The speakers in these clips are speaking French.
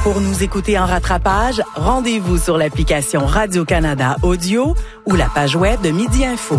Pour nous écouter en rattrapage, rendez-vous sur l'application Radio-Canada Audio ou la page web de Midi Info.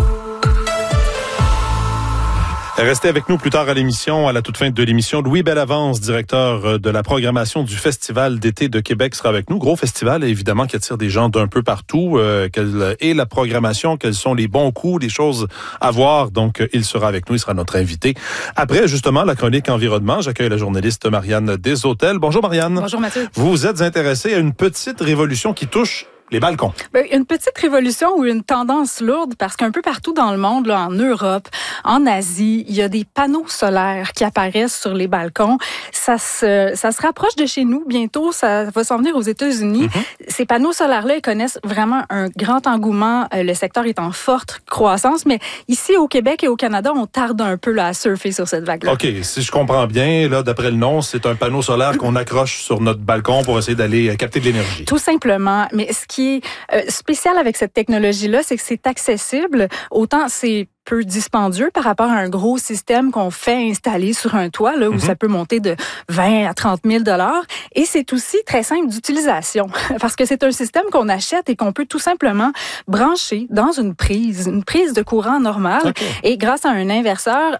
Restez avec nous plus tard à l'émission, à la toute fin de l'émission. Louis Bellavance, directeur de la programmation du Festival d'été de Québec, sera avec nous. Gros festival, évidemment, qui attire des gens d'un peu partout. Quelle est la programmation? Quels sont les bons coups, les choses à voir? Donc, il sera avec nous. Il sera notre invité. Après, justement, la chronique environnement, j'accueille la journaliste Marianne Deshôtels. Bonjour, Marianne. Bonjour, Mathieu. Vous vous êtes intéressée à une petite révolution qui touche les balcons. Une petite révolution ou une tendance lourde parce qu'un peu partout dans le monde, là, en Europe, en Asie, il y a des panneaux solaires qui apparaissent sur les balcons. Ça se rapproche de chez nous bientôt. Ça va s'en venir aux États-Unis. Ces panneaux solaires-là, ils connaissent vraiment un grand engouement. Le secteur est en forte croissance. Mais ici, au Québec et au Canada, on tarde un peu là, à surfer sur cette vague-là. OK. Si je comprends bien, là, d'après le nom, c'est un panneau solaire qu'on accroche sur notre balcon pour essayer d'aller capter de l'énergie. Tout simplement. Mais ce qui est spécial avec cette technologie-là, c'est que c'est accessible. Autant c'est peu dispendieux par rapport à un gros système qu'on fait installer sur un toit, là, où ça peut monter de 20 à 30 000 $. Et c'est aussi très simple d'utilisation parce que c'est un système qu'on achète et qu'on peut tout simplement brancher dans une prise de courant normale. Okay. Et grâce à un inverseur,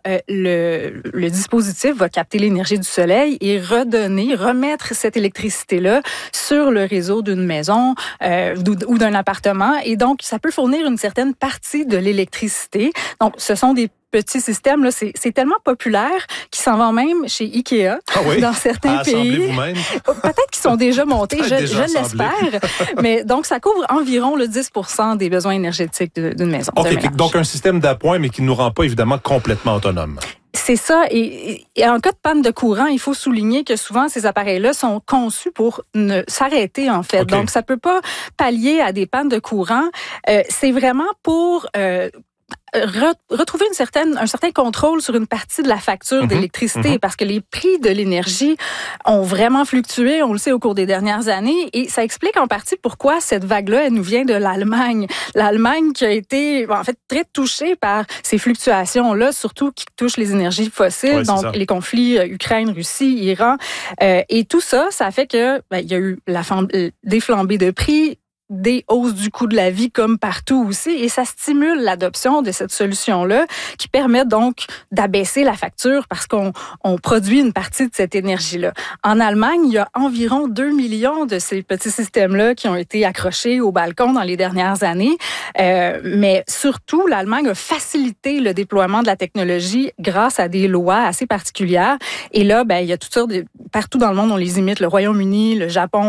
le dispositif va capter l'énergie du soleil et remettre cette électricité-là sur le réseau d'une maison ou d'un appartement. Et donc, ça peut fournir une certaine partie de l'électricité. Donc, ce sont des petits systèmes, là, c'est tellement populaire qu'ils s'en vendent même chez Ikea dans certains pays. Vous-même. Peut-être qu'ils sont déjà montés, je l'espère. Mais donc, ça couvre environ le 10% des besoins énergétiques d'une maison. OK, donc un système d'appoint, mais qui ne nous rend pas évidemment complètement autonomes. C'est ça. Et en cas de panne de courant, il faut souligner que souvent, ces appareils-là sont conçus pour s'arrêter, en fait. Okay. Donc, ça peut pas pallier à des pannes de courant. C'est vraiment pour retrouver un certain contrôle sur une partie de la facture d'électricité parce que les prix de l'énergie ont vraiment fluctué, on le sait, au cours des dernières années, et ça explique en partie pourquoi cette vague-là, elle nous vient de l'Allemagne. L'Allemagne qui a été, en fait, très touchée par ces fluctuations-là, surtout qui touchent les énergies fossiles, donc les conflits Ukraine, Russie, Iran, et tout ça, ça fait que il y a eu des flambées de prix, des hausses du coût de la vie comme partout aussi, et ça stimule l'adoption de cette solution-là qui permet donc d'abaisser la facture parce qu'on produit une partie de cette énergie-là. En Allemagne, il y a environ 2 millions de ces petits systèmes-là qui ont été accrochés au balcon dans les dernières années, mais surtout, l'Allemagne a facilité le déploiement de la technologie grâce à des lois assez particulières, et là, il y a toutes sortes partout dans le monde, on les imite, le Royaume-Uni, le Japon,